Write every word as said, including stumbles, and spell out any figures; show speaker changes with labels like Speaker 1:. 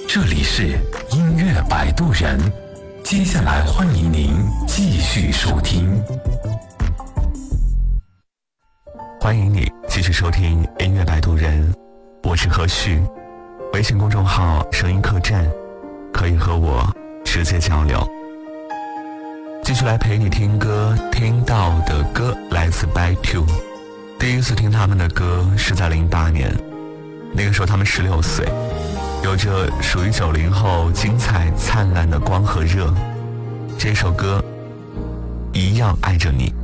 Speaker 1: 这里是音乐摆渡人，接下来欢迎您继续收听。
Speaker 2: 欢迎你继续收听音乐摆渡人，我是何旭，微信公众号声音客栈，可以和我直接交流。继续来陪你听歌，听到的歌来自 By Two。 第一次听他们的歌是在零八年，那个时候他们十六岁，有着属于九零后精彩灿烂的光和热。这首歌一样爱着你。